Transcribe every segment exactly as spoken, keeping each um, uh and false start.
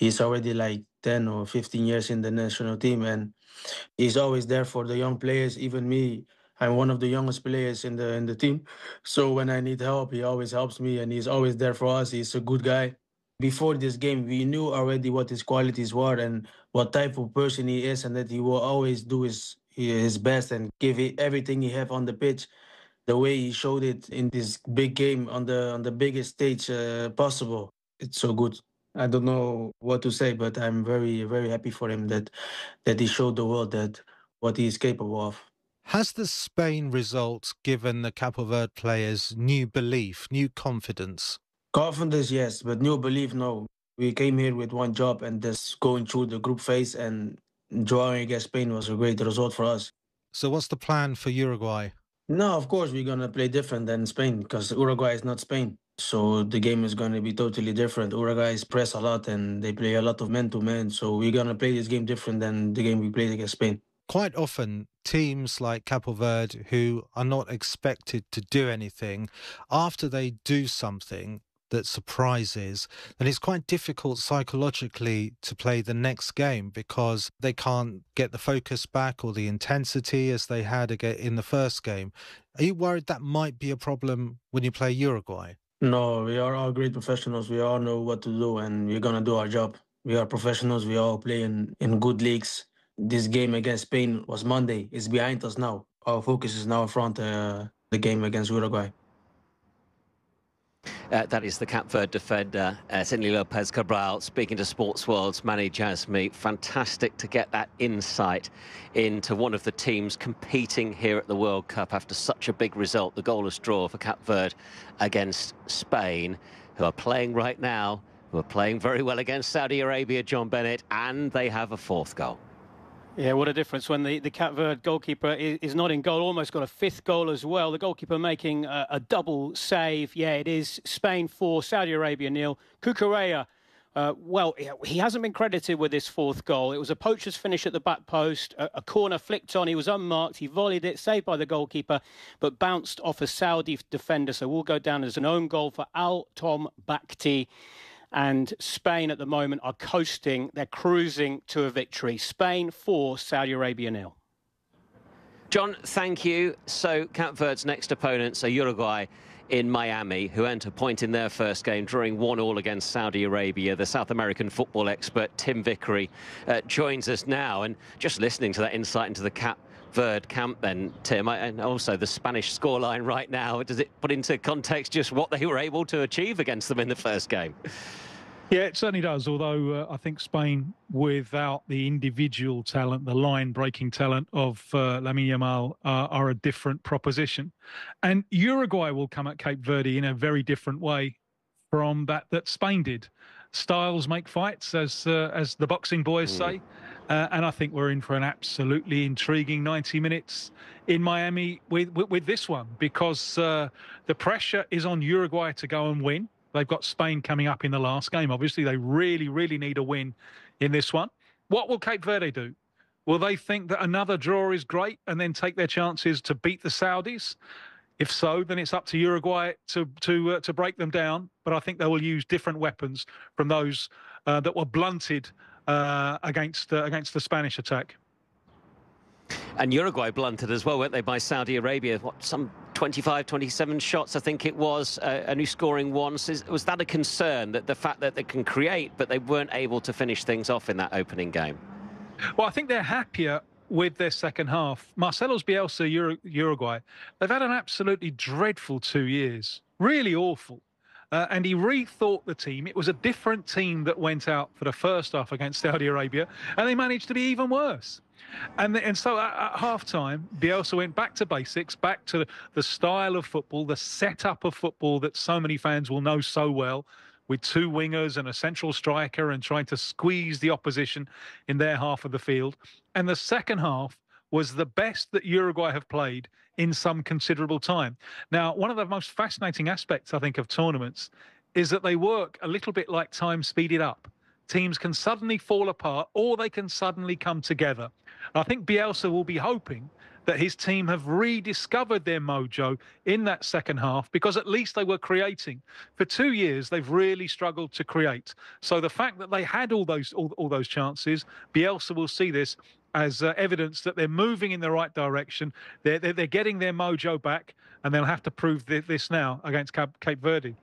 He's already like ten or fifteen years in the national team, and he's always there for the young players. Even me, I'm one of the youngest players in the in the team. So when I need help, he always helps me, and he's always there for us. He's a good guy. Before this game, we knew already what his qualities were and what type of person he is, and that he will always do his his best and give it everything he have on the pitch. The way he showed it in this big game on the on the biggest stage uh, possible, it's so good. I don't know what to say, but I'm very very happy for him that that he showed the world that what he is capable of. Has the Spain result given the Cape Verde players new belief, new confidence? Confidence, yes, but new belief, no. We came here with one job, and just going through the group phase and drawing against Spain was a great result for us. So what's the plan for Uruguay? No, of course we're gonna play different than Spain because Uruguay is not Spain. So the game is gonna be totally different. Uruguay press a lot and they play a lot of man to man. So we're gonna play this game different than the game we played against Spain. Quite often, teams like Cape Verde, who are not expected to do anything, after they do something that surprises, then it's quite difficult psychologically to play the next game because they can't get the focus back or the intensity as they had in the first game. Are you worried that might be a problem when you play Uruguay? No, we are all great professionals. We all know what to do and we're going to do our job. We are professionals. We all play in, in good leagues. This game against Spain was Monday. It's behind us now. Our focus is now in front of uh, the game against Uruguay. Uh, that is the Cape Verde defender, uh, Sidney Lopez Cabral, speaking to Sports World's Mani Jasmi. Fantastic to get that insight into one of the teams competing here at the World Cup after such a big result, the goalless draw for Cape Verde against Spain, who are playing right now, who are playing very well against Saudi Arabia, John Bennett, and they have a fourth goal. Yeah, what a difference when the, the Cape Verde goalkeeper is, is not in goal, almost got a fifth goal as well. The goalkeeper making a, a double save. Yeah, it is Spain four, Saudi Arabia nil. Cucurella, uh, well, he hasn't been credited with this fourth goal. It was a poacher's finish at the back post, a, a corner flicked on, he was unmarked, he volleyed it, saved by the goalkeeper, but bounced off a Saudi defender, so will go down as an own goal for Al Tom Bakhti. And Spain at the moment are coasting. They're cruising to a victory. Spain four, Saudi Arabia nil. John, thank you. So Cape Verde's next opponents are Uruguay in Miami, who earned a point in their first game, drawing one all against Saudi Arabia. The South American football expert Tim Vickery uh, joins us now. And just listening to that insight into the Cape Verde camp then, Tim, and also the Spanish scoreline right now, does it put into context just what they were able to achieve against them in the first game? Yeah, it certainly does, although uh, I think Spain, without the individual talent, the line-breaking talent of uh, Lamine Yamal, uh, are a different proposition. And Uruguay will come at Cape Verde in a very different way from that that Spain did. Styles make fights, as uh, as the boxing boys mm. say. Uh, and I think we're in for an absolutely intriguing ninety minutes in Miami with, with, with this one, because uh, the pressure is on Uruguay to go and win. They've got Spain coming up in the last game. Obviously, they really, really need a win in this one. What will Cape Verde do? Will they think that another draw is great and then take their chances to beat the Saudis? If so, then it's up to Uruguay to to uh, to break them down. But I think they will use different weapons from those uh, that were blunted uh, against uh, against the Spanish attack. And Uruguay blunted as well, weren't they, by Saudi Arabia? What, some twenty-five, twenty-seven shots, I think it was, uh, only scoring once. Is, was that a concern, that the fact that they can create, but they weren't able to finish things off in that opening game? Well, I think they're happier with their second half. Marcelo's Bielsa, Ur- Uruguay, they've had an absolutely dreadful two years. Really awful. Uh, and he rethought the team. It was a different team that went out for the first half against Saudi Arabia, and they managed to be even worse. And, and so at, at half-time, Bielsa went back to basics, back to the style of football, the setup of football that so many fans will know so well, with two wingers and a central striker and trying to squeeze the opposition in their half of the field. And the second half was the best that Uruguay have played in some considerable time. Now, one of the most fascinating aspects, I think, of tournaments is that they work a little bit like time speeded up. Teams can suddenly fall apart or they can suddenly come together. I think Bielsa will be hoping that his team have rediscovered their mojo in that second half, because at least they were creating. For two years, they've really struggled to create. So the fact that they had all those all, all those chances, Bielsa will see this as uh, evidence that they're moving in the right direction. They're, they're, they're getting their mojo back, and they'll have to prove th this now against Cape, Cape Verde.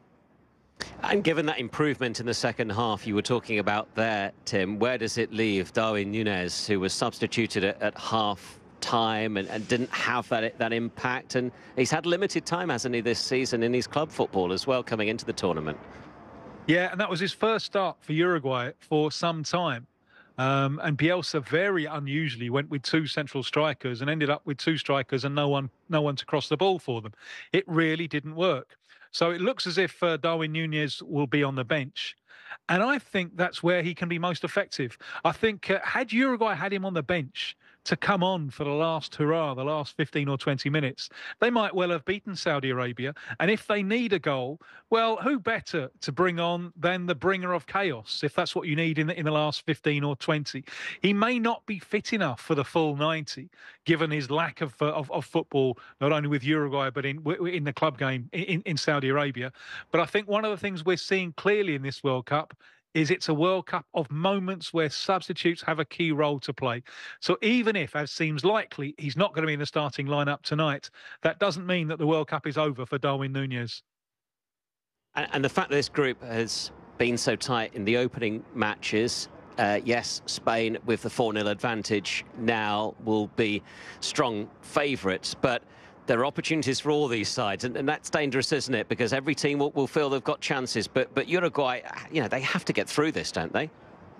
And given that improvement in the second half you were talking about there, Tim, where does it leave Darwin Núñez, who was substituted at, at half time and, and didn't have that that impact? And he's had limited time, hasn't he, this season in his club football as well, coming into the tournament? Yeah, and that was his first start for Uruguay for some time. Um, and Bielsa very unusually went with two central strikers and ended up with two strikers and no one no one to cross the ball for them. It really didn't work. So it looks as if uh, Darwin Núñez will be on the bench. And I think that's where he can be most effective. I think uh, had Uruguay had him on the bench to come on for the last hurrah, the last fifteen or twenty minutes, they might well have beaten Saudi Arabia. And if they need a goal, well, who better to bring on than the bringer of chaos, if that's what you need in the, in the last fifteen or twenty. He may not be fit enough for the full ninety, given his lack of, uh, of, of football, not only with Uruguay, but in, in the club game in, in Saudi Arabia. But I think one of the things we're seeing clearly in this World Cup is it's a World Cup of moments where substitutes have a key role to play. So even if, as seems likely, he's not going to be in the starting lineup tonight, that doesn't mean that the World Cup is over for Darwin Núñez. And, and the fact that this group has been so tight in the opening matches, uh, yes, Spain with the four nil advantage now will be strong favourites, but there are opportunities for all these sides, and, and that's dangerous, isn't it? Because every team will, will feel they've got chances, but but Uruguay, you know, they have to get through this, don't they?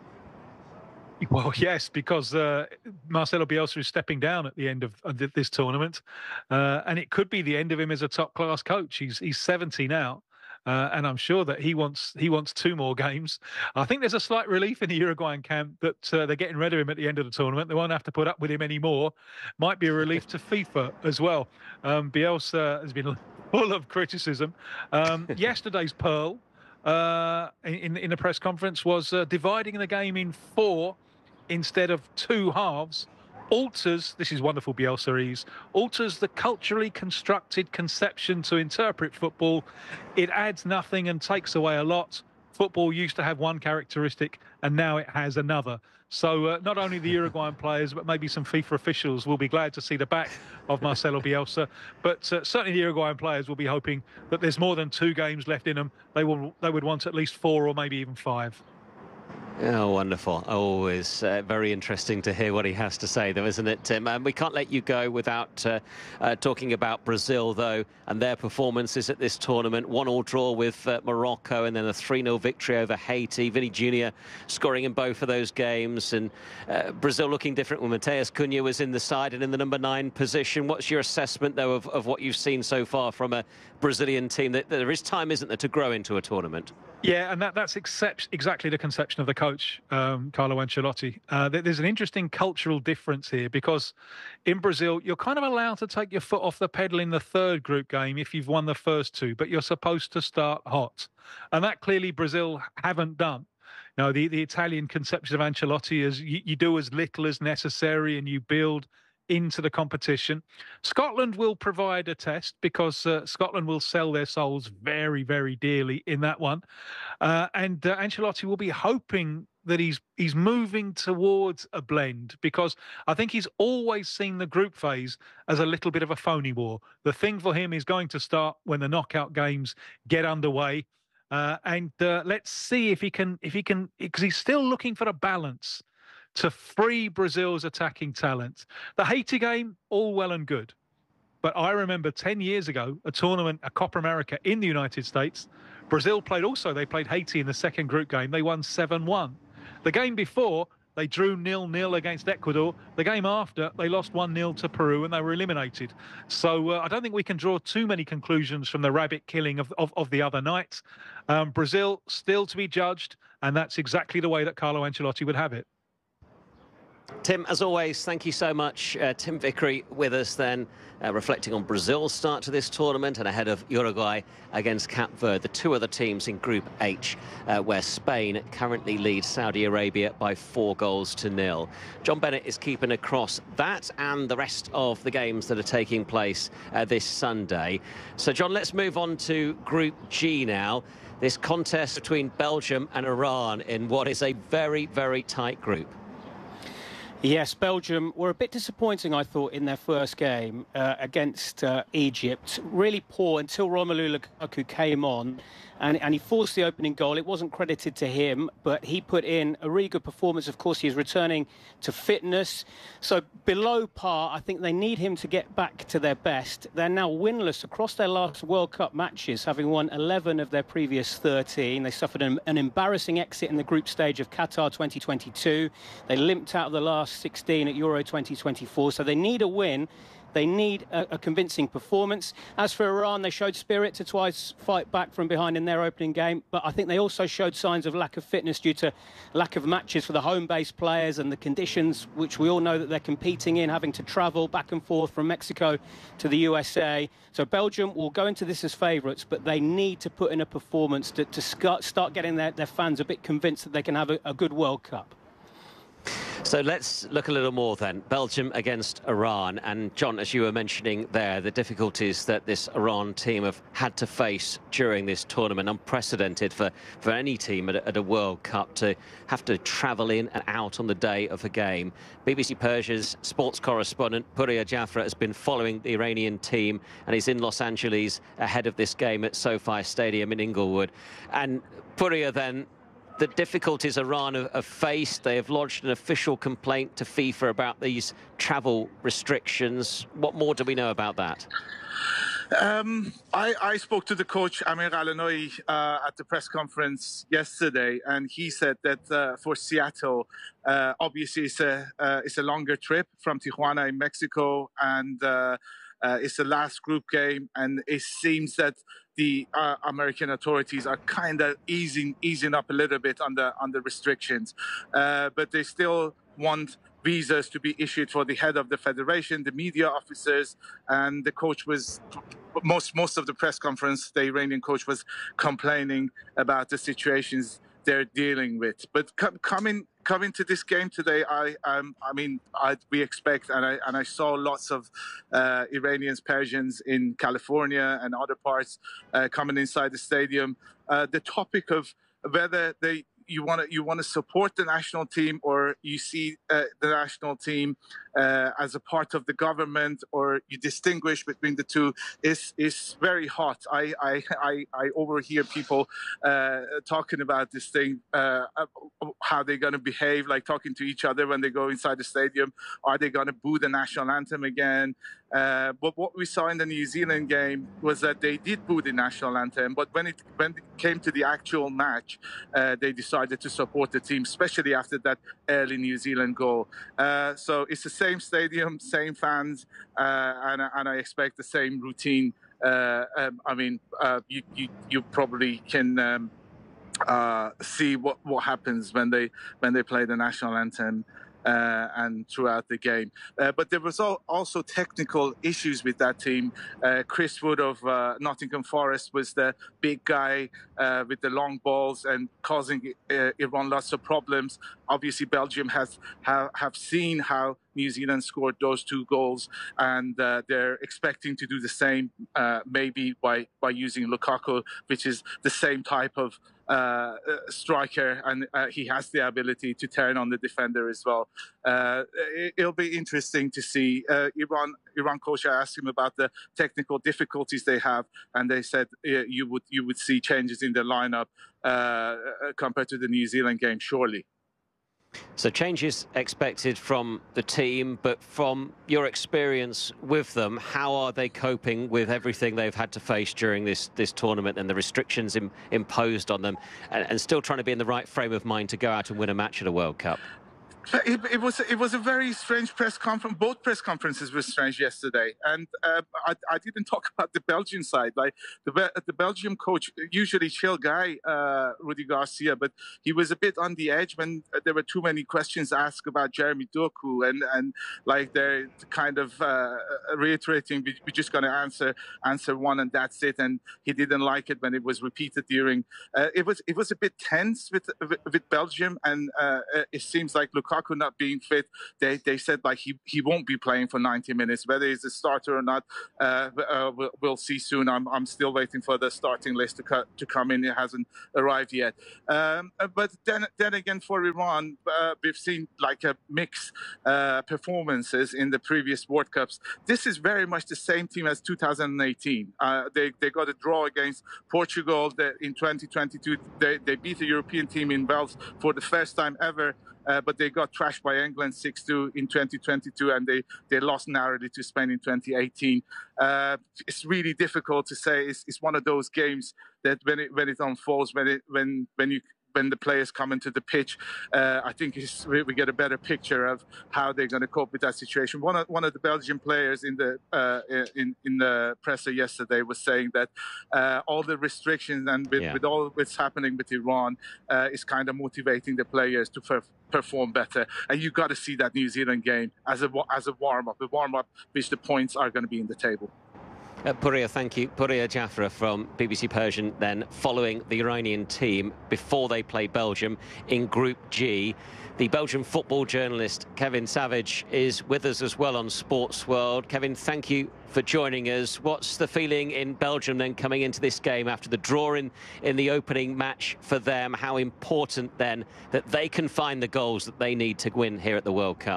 Well, yes, because uh, Marcelo Bielsa is stepping down at the end of, of this tournament, uh, and it could be the end of him as a top-class coach. He's he's seventy now. Uh, and I'm sure that he wants he wants two more games. I think there's a slight relief in the Uruguayan camp that uh, they're getting rid of him at the end of the tournament. They won't have to put up with him anymore. Might be a relief to FIFA as well. Um, Bielsa has been full of criticism. Um, yesterday's pearl uh, in, in the press conference was uh, dividing the game in four instead of two halves. Alters, this is wonderful Bielsa-ese, alters the culturally constructed conception to interpret football. It adds nothing and takes away a lot. Football used to have one characteristic and now it has another. So uh, not only the Uruguayan players, but maybe some FIFA officials will be glad to see the back of Marcelo Bielsa. But uh, certainly the Uruguayan players will be hoping that there's more than two games left in them. They will, they would want at least four or maybe even five. Oh, wonderful. Always uh, very interesting to hear what he has to say, though, isn't it, Tim? And we can't let you go without uh, uh, talking about Brazil, though, and their performances at this tournament. One all draw with uh, Morocco and then a three nil victory over Haiti. Vinny Junior scoring in both of those games. And uh, Brazil looking different when Mateus Cunha was in the side and in the number nine position. What's your assessment, though, of, of what you've seen so far from a Brazilian team? That there is time, isn't there, to grow into a tournament? Yeah, and that, that's except, exactly the conception of the coach, um, Carlo Ancelotti. Uh, there's an interesting cultural difference here because in Brazil, you're kind of allowed to take your foot off the pedal in the third group game if you've won the first two, but you're supposed to start hot. And that clearly Brazil haven't done. You know, the, the Italian conception of Ancelotti is you, you do as little as necessary and you build into the competition. Scotland will provide a test because uh, Scotland will sell their souls very, very dearly in that one. Uh, and uh, Ancelotti will be hoping that he's he's moving towards a blend because I think he's always seen the group phase as a little bit of a phony war. The thing for him is going to start when the knockout games get underway. Uh, and uh, let's see if he can, if he can, because he's still looking for a balance to free Brazil's attacking talent. The Haiti game, all well and good. But I remember ten years ago, a tournament, a Copa America in the United States. Brazil played also, they played Haiti in the second group game. They won seven one. The game before, they drew nil nil against Ecuador. The game after, they lost one nil to Peru and they were eliminated. So uh, I don't think we can draw too many conclusions from the rabbit killing of, of, of the other night. Um, Brazil still to be judged, and that's exactly the way that Carlo Ancelotti would have it. Tim, as always, thank you so much. Uh, Tim Vickery with us then, uh, reflecting on Brazil's start to this tournament and ahead of Uruguay against Cape Verde, the two other teams in Group H, uh, where Spain currently leads Saudi Arabia by four goals to nil. John Bennett is keeping across that and the rest of the games that are taking place uh, this Sunday. So, John, let's move on to Group G now. This contest between Belgium and Iran in what is a very, very tight group. Yes, Belgium were a bit disappointing, I thought, in their first game uh, against uh, Egypt. Really poor until Romelu Lukaku came on and, and he forced the opening goal. It wasn't credited to him, but he put in a really good performance. Of course, he is returning to fitness. So below par, I think they need him to get back to their best. They're now winless across their last World Cup matches, having won eleven of their previous thirteen. They suffered an, an embarrassing exit in the group stage of Qatar twenty twenty-two. They limped out of the last sixteen at Euro twenty twenty-four, so they need a win. They need a, a convincing performance. As for Iran, they showed spirit to twice fight back from behind in their opening game, but I think they also showed signs of lack of fitness due to lack of matches for the home-based players and the conditions which we all know that they're competing in, having to travel back and forth from Mexico to the U S A. So Belgium will go into this as favourites, but they need to put in a performance to, to start getting their, their fans a bit convinced that they can have a, a good World Cup. So let's look a little more then. Belgium against Iran. And John, as you were mentioning there, the difficulties that this Iran team have had to face during this tournament, unprecedented for, for any team at a, at a World Cup to have to travel in and out on the day of a game. B B C Persia's sports correspondent, Pouria Jafra, has been following the Iranian team and he's in Los Angeles ahead of this game at SoFi Stadium in Inglewood. And Pouria then, the difficulties Iran have faced, they have lodged an official complaint to FIFA about these travel restrictions. What more do we know about that? Um, I, I spoke to the coach, Amir Al-Anoui, uh, at the press conference yesterday, and he said that uh, for Seattle, uh, obviously it's a, uh, it's a longer trip from Tijuana in Mexico, and uh, uh, it's the last group game, and it seems that the uh, American authorities are kind of easing easing up a little bit on the on the restrictions, uh, but they still want visas to be issued for the head of the federation, the media officers, and the coach was most most of the press conference. The Iranian coach was complaining about the situations they're dealing with. But com coming coming to this game today, I um, I mean, I, we expect, and I and I saw lots of uh, Iranians, Persians in California and other parts uh, coming inside the stadium. Uh, the topic of whether they you want to you want to support the national team, or you see uh, the national team uh, as a part of the government, or you distinguish between the two, is is very hot. I I I, I overhear people uh, talking about this thing, uh, how they're going to behave, like talking to each other when they go inside the stadium. Are they going to boo the national anthem again? Uh, but what we saw in the New Zealand game was that they did boo the national anthem, but when it when it came to the actual match, uh, they decided to support the team, especially after that early New Zealand goal. Uh, so it's the same stadium, same fans, uh, and, and I expect the same routine. Uh, um, I mean, uh, you, you you probably can um, uh, see what what happens when they when they play the national anthem. Uh, and throughout the game. Uh, but there was all, also technical issues with that team. Uh, Chris Wood of uh, Nottingham Forest was the big guy uh, with the long balls and causing uh, Iran lots of problems. Obviously, Belgium has have, have seen how New Zealand scored those two goals, and uh, they're expecting to do the same, uh, maybe by, by using Lukaku, which is the same type of uh, striker, and uh, he has the ability to turn on the defender as well. Uh, it, it'll be interesting to see. Uh, Iran Iran coach, I asked him about the technical difficulties they have, and they said uh, you would you would see changes in the lineup uh, compared to the New Zealand game, surely. So changes expected from the team, but from your experience with them, how are they coping with everything they've had to face during this this tournament and the restrictions im imposed on them, and, and still trying to be in the right frame of mind to go out and win a match at a World Cup? It, it was it was a very strange press conference. Both press conferences were strange yesterday, and uh, I, I didn't talk about the Belgian side. Like the the Belgium coach, usually chill guy, uh, Rudy Garcia, but he was a bit on the edge when there were too many questions asked about Jeremy Doku, and, and like they're kind of uh, reiterating, we're just going to answer answer one and that's it. And he didn't like it when it was repeated during. Uh, it was it was a bit tense with with, with Belgium, and uh, it seems like Lukaku not being fit, they they said like he he won't be playing for ninety minutes. Whether he's a starter or not, uh, uh, we'll, we'll see soon. I'm I'm still waiting for the starting list to co- to come in. It hasn't arrived yet. Um, but then then again, for Iran, uh, we've seen like a mix uh, performances in the previous World Cups. This is very much the same team as two thousand eighteen. Uh, they they got a draw against Portugal in twenty twenty-two. They they beat a European team in Wales for the first time ever. Uh, but they got trashed by England six two in twenty twenty-two, and they, they lost narrowly to Spain in twenty eighteen. Uh, it's really difficult to say. It's, it's one of those games that when it when it unfolds, when it when when you when the players come into the pitch, uh, I think it's, we, we get a better picture of how they're going to cope with that situation. One of one of the Belgian players in the uh, in in the presser yesterday was saying that uh, all the restrictions and with, yeah. with all what's happening with Iran uh, is kind of motivating the players to per- perform better. And you got to see that New Zealand game as a as a warm up, a warm up, which the points are going to be in the table. Uh, Pouria, thank you. Pouria Jafra from B B C Persian then, following the Iranian team before they play Belgium in Group G. The Belgian football journalist Kevin Savage is with us as well on Sports World. Kevin, thank you for joining us. What's the feeling in Belgium then coming into this game after the draw in, in the opening match for them? How important then that they can find the goals that they need to win here at the World Cup?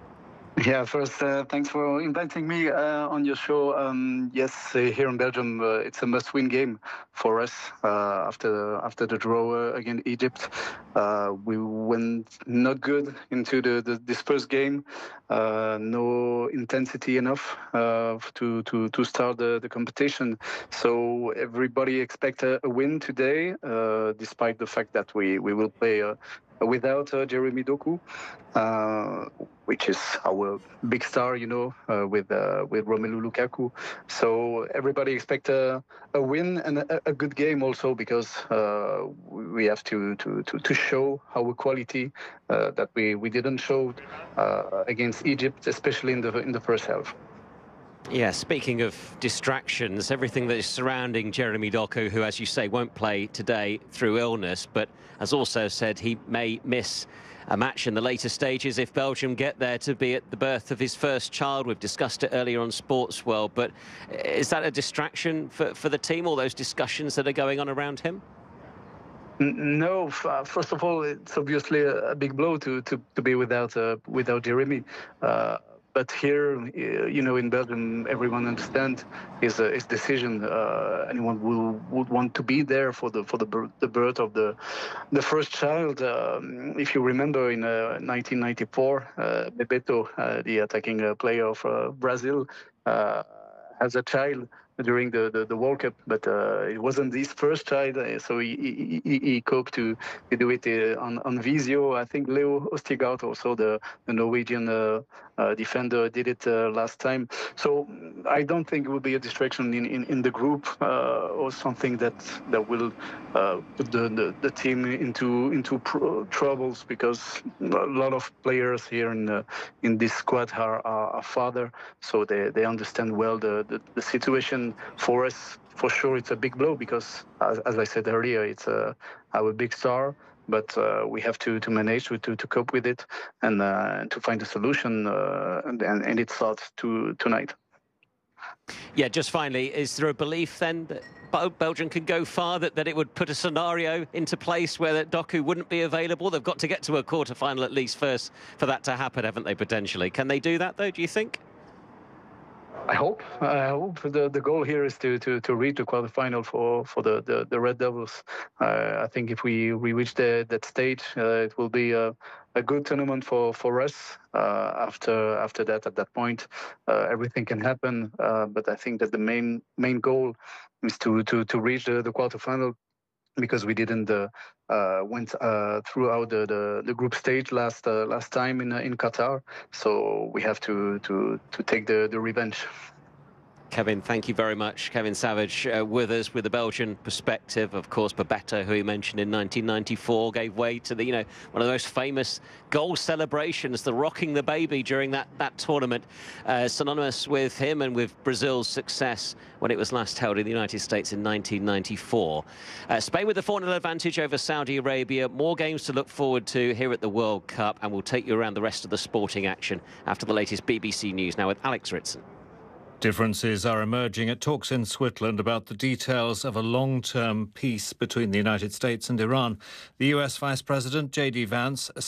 Yeah, first, uh, thanks for inviting me uh, on your show. Um, yes, uh, here in Belgium, uh, it's a must-win game for us uh, after after the draw uh, against Egypt. Uh, we went not good into the, the this first game. Uh, no intensity enough uh, to to to start the, the competition. So everybody expects a, a win today, uh, despite the fact that we we will play. Uh, without uh, Jeremy Doku, uh, which is our big star, you know, uh, with uh, with Romelu Lukaku. So everybody expects a, a win and a, a good game also, because uh, we have to, to, to, to show our quality uh, that we, we didn't show uh, against Egypt, especially in the in the first half. Yeah, speaking of distractions, everything that is surrounding Jeremy Doku, who, as you say, won't play today through illness, but has also said he may miss a match in the later stages if Belgium get there to be at the birth of his first child. We've discussed it earlier on Sports World, but is that a distraction for, for the team, all those discussions that are going on around him? No, first of all, it's obviously a big blow to, to, to be without uh, without Jeremy. Uh, But here, you know, in Belgium, everyone understands his uh, his decision. Uh, anyone will would want to be there for the for the birth, the birth of the the first child. Um, if you remember, in uh, nineteen ninety-four, uh, Bebeto, uh, the attacking uh, player of uh, Brazil, uh, has a child during the, the, the World Cup, but uh, it wasn't his first child, so he he, he coped to, to do it uh, on, on Visio. I think Leo Ostigard, also the, the Norwegian uh, uh, defender, did it uh, last time. So I don't think it will be a distraction in, in, in the group uh, or something that that will uh, put the, the, the team into into pro- troubles, because a lot of players here in the, in this squad are, are, are father, so they, they understand well the, the, the situation. For us, for sure, it's a big blow, because, as, as I said earlier, it's uh, our big star. But uh, we have to, to manage to, to, to cope with it and uh, to find a solution, uh, and, and it starts to, tonight. Yeah, just finally, is there a belief then that Belgium can go far, that, that it would put a scenario into place where that Doku wouldn't be available? They've got to get to a quarter-final at least first for that to happen, haven't they, potentially? Can they do that, though, do you think? I hope. I hope the, the goal here is to, to, to reach the quarterfinal for, for the, the, the Red Devils. Uh, I think if we, we reach the, that stage, uh, it will be a, a good tournament for, for us. Uh, after after that, at that point, uh, everything can happen. Uh, but I think that the main main goal is to, to, to reach the, the quarterfinal. because we didn't uh, uh, went uh, throughout the, the, the group stage last uh, last time in uh, in Qatar. So we have to to to take the, the revenge. Kevin, thank you very much. Kevin Savage uh, with us with the Belgian perspective. Of course, Bebeto, who he mentioned in nineteen ninety-four, gave way to the, you know, one of the most famous goal celebrations, the rocking the baby during that, that tournament, uh, synonymous with him and with Brazil's success when it was last held in the United States in nineteen ninety-four. Uh, Spain with the four nil advantage over Saudi Arabia. More games to look forward to here at the World Cup, and we'll take you around the rest of the sporting action after the latest B B C News now with Alex Ritson. Differences are emerging at talks in Switzerland about the details of a long-term peace between the United States and Iran. The U S Vice President J D Vance